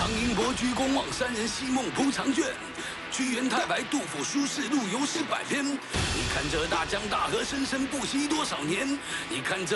唐寅伯居公望，山人西梦铺长卷。屈原、太白、杜甫、苏轼陆游诗百篇。你看这大江大河，生生不息多少年？你看这。